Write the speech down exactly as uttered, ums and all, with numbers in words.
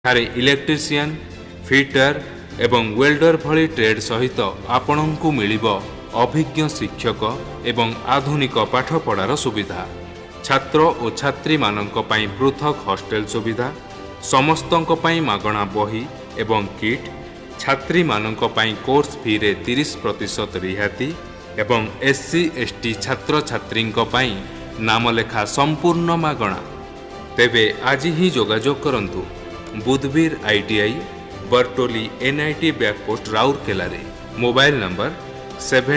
ଏଠାରେ electrician, fitter ଏବଂ welder ଭଳି ଟ୍ରେଡ୍ ସହିତ ଆପଣଙ୍କୁ ମିଳିବ ଅଭିଜ୍ଞ ଶିକ୍ଷକ ଏବଂ ଆଧୁନିକ ପାଠପଢ଼ାର ସୁବିଧା। ଛାତ୍ର ଓ ଛାତ୍ରୀମାନଙ୍କ ପାଇଁ ପୃଥକ ହଷ୍ଟେଲ ସୁବିଧା, ସମସ୍ତଙ୍କ ପାଇଁ ମାଗଣା ବହି ଏବଂ କିଟ୍, ଛାତ୍ରୀମାନଙ୍କ ପାଇଁ କୋର୍ସ ଫିରେ ତିରିଶ ପ୍ରତିଶତ ରିହାତି ଏବଂ ଏସ୍ ସି ଏସ୍ ଟି ଛାତ୍ରଛାତ୍ରୀଙ୍କ ପାଇଁ ନାମଲେଖା ସମ୍ପୂର୍ଣ୍ଣ ମାଗଣା। ତେବେ ଆଜି ହିଁ ଯୋଗାଯୋଗ କରନ୍ତୁ ବୁଧବୀର I T I, ବରଟୋଲି N I T ବ୍ୟାକପୋଷ୍ଟ ରାଉରକେଲାରେ। Mobile number seven